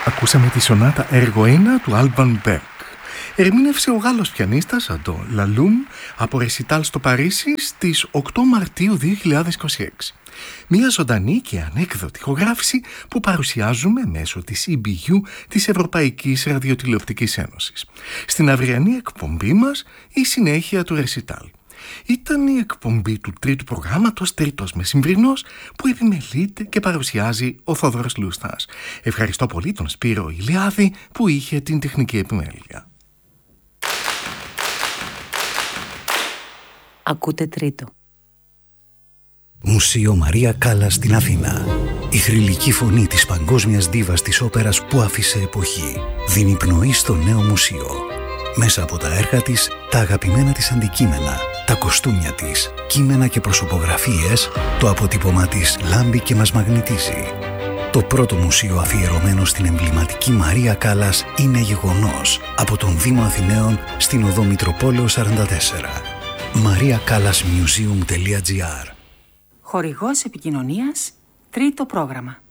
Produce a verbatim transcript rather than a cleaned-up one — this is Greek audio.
Ακούσαμε τη σονάτα έργο ένα του Άλμπαν Μπέρκ. Ερμήνευσε ο Γάλλος πιανίστας Αντώ Λαλούμ από ρεσιτάλ στο Παρίσι στις οκτώ Μαρτίου δύο χιλιάδες είκοσι έξι. Μια ζωντανή και ανέκδοτη ηχογράφηση που παρουσιάζουμε μέσω της ι μπι γιου της Ευρωπαϊκής Ραδιοτηλεοπτικής Ένωσης. Στην αυριανή εκπομπή μας η συνέχεια του ρεσιτάλ. Ήταν η εκπομπή του τρίτου προγράμματος Τρίτος Μεσημβρινός που επιμελείται και παρουσιάζει ο Θόδωρος Λούστας. Ευχαριστώ πολύ τον Σπύρο Ηλιάδη που είχε την τεχνική επιμέλεια. Ακούτε Τρίτο. Μουσείο Μαρία Κάλλας στην Αθήνα. Η θρυλική φωνή της παγκόσμιας ντίβας της όπερας που άφησε εποχή δίνει πνοή στο νέο μουσείο. Μέσα από τα έργα της, τα αγαπημένα της αντικείμενα, τα κοστούμια της, κείμενα και προσωπογραφίες, το αποτύπωμά της λάμπει και μας μαγνητίζει. Το πρώτο μουσείο αφιερωμένο στην εμβληματική Μαρία Κάλλας είναι γεγονός από τον Δήμο Αθηναίων στην οδό Μητροπόλεως σαράντα τέσσερα. μαρία κάλλας μιουζίουμ τελεία τζι άρ. Χορηγός επικοινωνίας, τρίτο πρόγραμμα.